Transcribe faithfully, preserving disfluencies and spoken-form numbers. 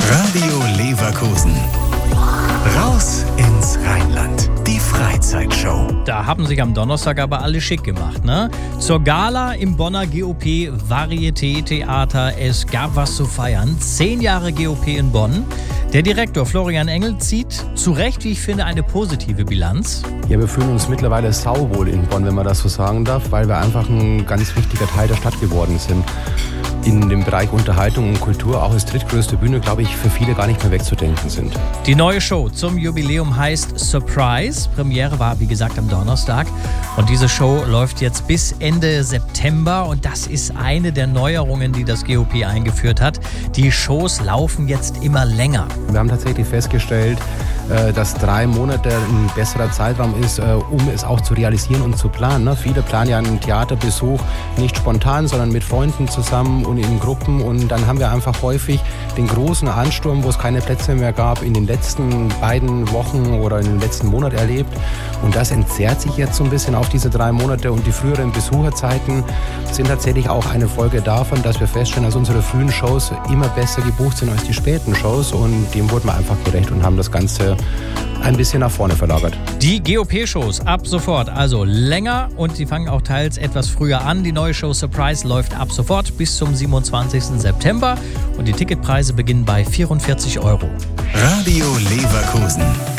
Radio Leverkusen. Raus ins Rheinland. Die Freizeitshow. Da haben sich am Donnerstag aber alle schick gemacht, ne? Zur Gala im Bonner G O P Varieté Theater. Es gab was zu feiern. Zehn Jahre G O P in Bonn. Der Direktor Florian Engel zieht zu Recht, wie ich finde, eine positive Bilanz. Ja, wir fühlen uns mittlerweile sauwohl in Bonn, wenn man das so sagen darf, weil wir einfach ein ganz wichtiger Teil der Stadt geworden sind. In dem Bereich Unterhaltung und Kultur, auch als drittgrößte Bühne, glaube ich, für viele gar nicht mehr wegzudenken sind. Die neue Show zum Jubiläum heißt Surprise. Premiere war, wie gesagt, am Donnerstag. Und diese Show läuft jetzt bis Ende September. Und das ist eine der Neuerungen, die das G O P eingeführt hat. Die Shows laufen jetzt immer länger. Wir haben tatsächlich festgestellt, dass drei Monate ein besserer Zeitraum ist, um es auch zu realisieren und zu planen. Viele planen ja einen Theaterbesuch nicht spontan, sondern mit Freunden zusammen und in Gruppen. Und dann haben wir einfach häufig den großen Ansturm, wo es keine Plätze mehr gab, in den letzten beiden Wochen oder in den letzten Monat erlebt. Und das entzerrt sich jetzt so ein bisschen auf diese drei Monate. Und die früheren Besucherzeiten sind tatsächlich auch eine Folge davon, dass wir feststellen, dass unsere frühen Shows immer besser gebucht sind als die späten Shows. Und dem wurden wir einfach gerecht und haben das Ganze ein bisschen nach vorne verlagert. Die G O P-Shows ab sofort, also länger, und sie fangen auch teils etwas früher an. Die neue Show Surprise läuft ab sofort bis zum siebenundzwanzigsten September und die Ticketpreise beginnen bei vierundvierzig Euro. Radio Leverkusen.